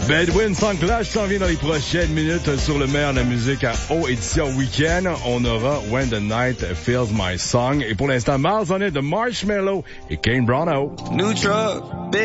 Bedouin Song Clash s'en vient dans les prochaines minutes sur le meilleur de la musique à O édition Week-end. On aura When the Night Fills My Song. Et pour l'instant, Miles on It de Marshmello et Kane Brown. New truck.